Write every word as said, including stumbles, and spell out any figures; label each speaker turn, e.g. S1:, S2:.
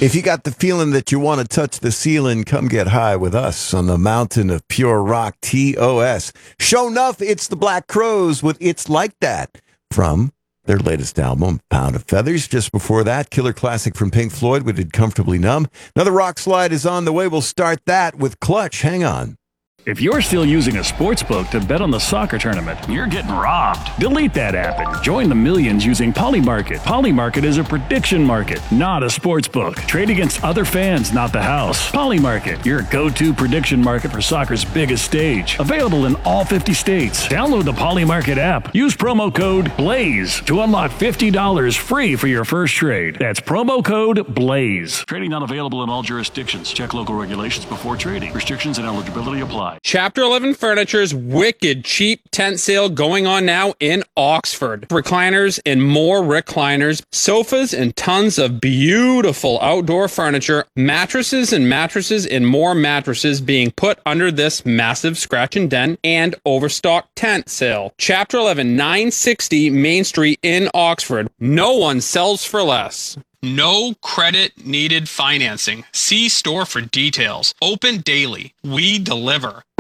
S1: If you got the feeling that you want to touch the ceiling, come get high with us on the mountain of pure rock, T O S. Show enough, it's the Black Crowes with It's Like That from their latest album, Pound of Feathers. Just before that, killer classic from Pink Floyd, we did Comfortably Numb. Another rock slide is on the way. We'll start that with Clutch. Hang on.
S2: If you're still using a sports book to bet on the soccer tournament, you're getting robbed. Delete that app and join the millions using Polymarket. Polymarket is a prediction market, not a sports book. Trade against other fans, not the house. Polymarket, your go-to prediction market for soccer's biggest stage. Available in all fifty states. Download the Polymarket app. Use promo code BLAZE to unlock fifty dollars free for your first trade. That's promo code BLAZE. Trading not available in all jurisdictions. Check local regulations before trading. Restrictions and eligibility apply.
S3: Chapter eleven Furniture's wicked cheap tent sale going on now in Oxford. Recliners and more recliners, sofas and tons of beautiful outdoor furniture, mattresses and mattresses and more mattresses being put under this massive scratch and dent and overstocked tent sale. Chapter eleven, nine sixty Main Street in Oxford. No one sells for less. No credit needed financing. See store for details. Open daily. We deliver.